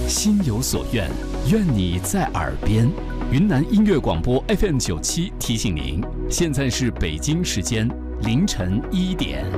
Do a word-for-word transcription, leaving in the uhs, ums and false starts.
心有所愿，愿你在耳边。云南音乐广播 F M 九七提醒您，现在是北京时间凌晨一点。